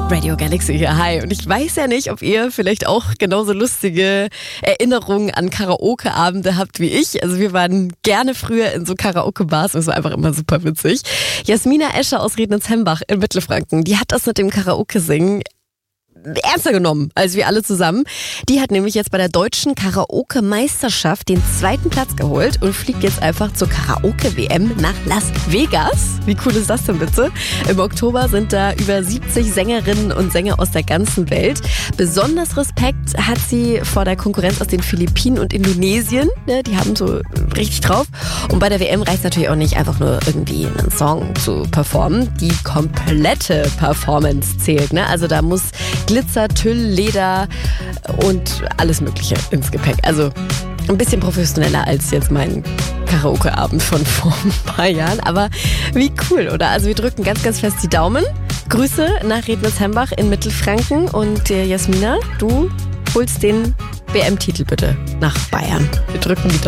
Radio Galaxy hier, hi. Und ich weiß ja nicht, ob ihr vielleicht auch genauso lustige Erinnerungen an Karaoke-Abende habt wie ich. Also wir waren gerne früher in so Karaoke-Bars, das war einfach immer super witzig. Jasmina Escher aus Rednitz-Hembach in Mittelfranken, die hat das mit dem Karaoke-Singen ernster genommen als wir alle zusammen. Die hat nämlich jetzt bei der deutschen Karaoke-Meisterschaft den 2. Platz geholt und fliegt jetzt einfach zur Karaoke-WM nach Las Vegas. Wie cool ist das denn bitte? Im Oktober sind da über 70 Sängerinnen und Sänger aus der ganzen Welt. Besonders Respekt hat sie vor der Konkurrenz aus den Philippinen und Indonesien. Die haben so richtig drauf. Und bei der WM reicht es natürlich auch nicht, einfach nur irgendwie einen Song zu performen. Die komplette Performance zählt. Also da muss Glitzer, Tüll, Leder und alles Mögliche ins Gepäck. Also ein bisschen professioneller als jetzt mein Karaoke-Abend von vor ein paar Jahren. Aber wie cool, oder? Also wir drücken ganz, ganz fest die Daumen. Grüße nach Rednitz-Hembach in Mittelfranken. Und Jasmina, du holst den WM-Titel bitte nach Bayern. Wir drücken die Daumen.